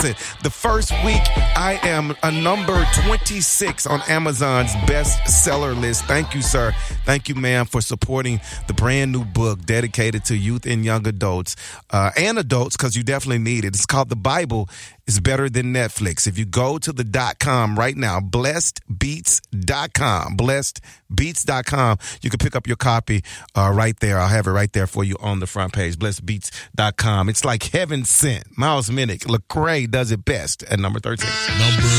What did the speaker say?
The first week, I am a number 26 on Amazon's bestseller list. Thank you, sir. Thank you, ma'am, for supporting the brand new book dedicated to youth and young adults and adults, because you definitely need it. It's called The Bible is Better Than Netflix. If you go to the .com right now, blessedbeats.com, blessedbeats.com, you can pick up your copy right there. I'll have it right there for you on the front page, blessedbeats.com. It's like heaven sent. Miles Minnick, Lecrae does it best at number 13. Number